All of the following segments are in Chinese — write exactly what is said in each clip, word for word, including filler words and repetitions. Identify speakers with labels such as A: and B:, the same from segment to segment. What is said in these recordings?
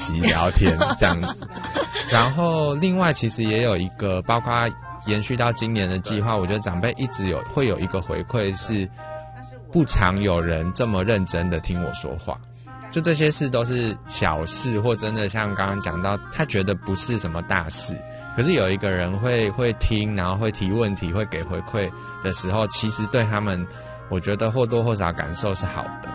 A: 习聊天这样子。然后另外其实也有一个包括延续到今年的计划，我觉得长辈一直有会有一个回馈是不常有人这么认真的听我说话，就这些事都是小事，或真的像刚刚讲到他觉得不是什么大事，可是有一个人会会听，然后会提问题，会给回馈的时候，其实对他们我觉得或多或少感受是好的。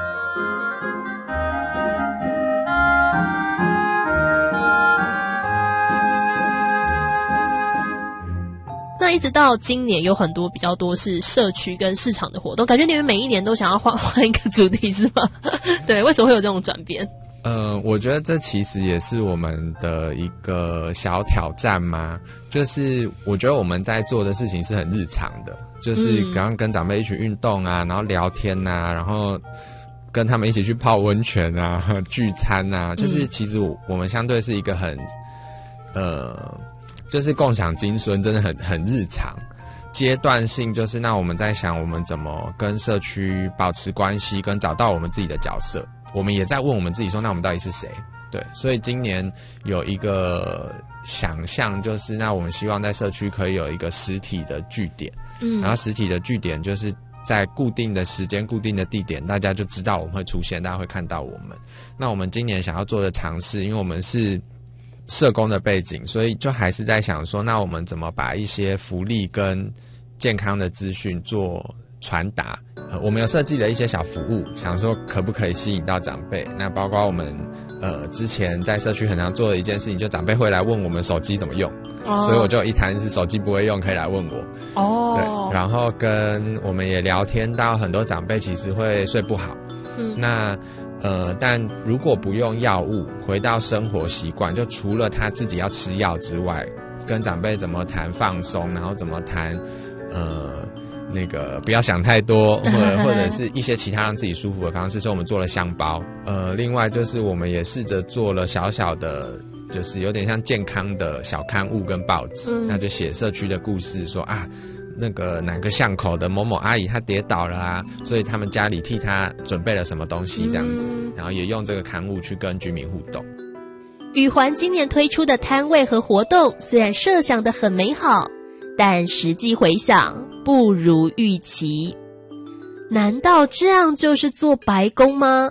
B: 那一直到今年有很多比较多是社区跟市场的活动，感觉你们每一年都想要换换一个主题是吗？对，为什么会有这种转变？
A: 呃，我觉得这其实也是我们的一个小挑战嘛，就是我觉得我们在做的事情是很日常的，就是刚刚跟长辈一起运动啊，然后聊天啊，然后跟他们一起去泡温泉啊、聚餐啊，就是其实我我们相对是一个很呃。就是共享金孙真的很很日常阶段性，就是那我们在想我们怎么跟社区保持关系，跟找到我们自己的角色，我们也在问我们自己说那我们到底是谁。对，所以今年有一个想象，就是那我们希望在社区可以有一个实体的据点，嗯，然后实体的据点就是在固定的时间固定的地点，大家就知道我们会出现，大家会看到我们。那我们今年想要做的尝试，因为我们是社工的背景，所以就还是在想说，那我们怎么把一些福利跟健康的资讯做传达、呃、我们有设计了一些小服务，想说可不可以吸引到长辈，那包括我们呃之前在社区很常做的一件事情，就长辈会来问我们手机怎么用、哦、所以我就有一摊是手机不会用可以来问我哦，对，然后跟我们也聊天到很多长辈其实会睡不好，嗯，那呃，但如果不用药物，回到生活习惯，就除了他自己要吃药之外，跟长辈怎么谈放松，然后怎么谈呃那个不要想太多，或者或者是一些其他让自己舒服的方式，所以我们做了香包。呃，另外就是我们也试着做了小小的，就是有点像健康的小刊物跟报纸，嗯、那就写社区的故事，说啊。那个哪个巷口的某某阿姨她跌倒了啊，所以他们家里替她准备了什么东西这样子、嗯、然后也用这个刊物去跟居民互动。
B: 宇环今年推出的摊位和活动虽然设想得很美好，但实际回想不如预期。难道这样就是做白工吗？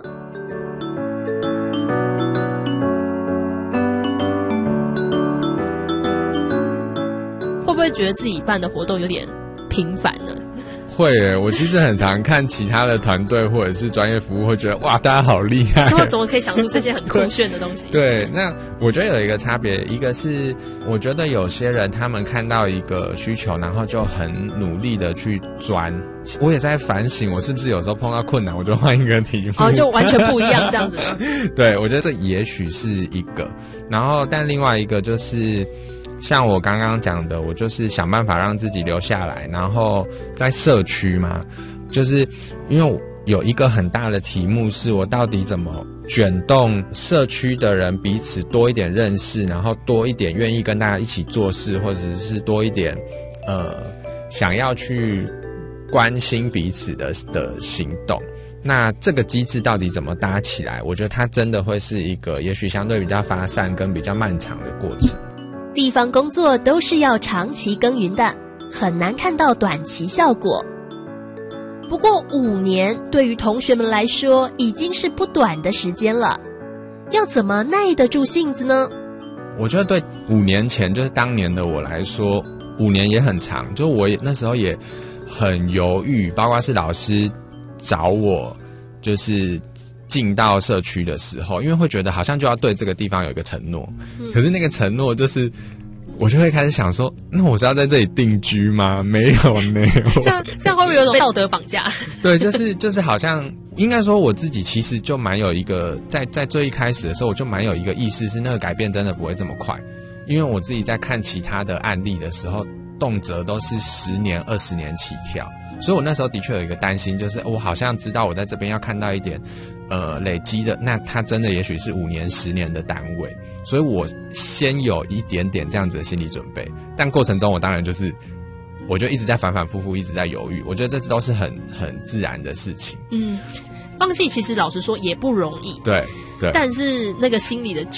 B: 会不会觉得自己办的活动有点平凡呢？
A: 会耶，我其实很常看其他的团队或者是专业服务，会觉得哇，大家好厉害，
B: 他们怎么可以想出这些很酷炫的东西？
A: 对，那我觉得有一个差别，一个是我觉得有些人他们看到一个需求，然后就很努力的去钻。我也在反省，我是不是有时候碰到困难，我就换一个题目，
B: 哦，就完全不一样这样子。
A: 对，我觉得这也许是一个，然后但另外一个就是。像我刚刚讲的，我就是想办法让自己留下来，然后在社区嘛，就是因为有一个很大的题目是我到底怎么卷动社区的人彼此多一点认识，然后多一点愿意跟大家一起做事，或者是多一点呃想要去关心彼此的的行动。那这个机制到底怎么搭起来？我觉得它真的会是一个也许相对比较发散跟比较漫长的过程。
B: 地方工作都是要长期耕耘的，很难看到短期效果。不过五年对于同学们来说已经是不短的时间了，要怎么耐得住性子呢？
A: 我觉得对五年前就是当年的我来说，五年也很长，就我也那时候也很犹豫，包括是老师找我就是进到社区的时候，因为会觉得好像就要对这个地方有一个承诺、嗯、可是那个承诺就是我就会开始想说，那我是要在这里定居吗？没有呢。
B: 这样这样会不会有种道德绑架？
A: 对，就是就是好像应该说我自己其实就蛮有一个在在最一开始的时候，我就蛮有一个意识是那个改变真的不会这么快，因为我自己在看其他的案例的时候，动辄都是十年二十年起跳，所以我那时候的确有一个担心，就是我好像知道我在这边要看到一点呃累积的，那它真的也许是五年十年的单位，所以我先有一点点这样子的心理准备，但过程中我当然就是我就一直在反反复复一直在犹豫，我觉得这都是很很自然的事情。
B: 嗯，放弃其实老实说也不容易。
A: 对， 对，
B: 但是那个心理的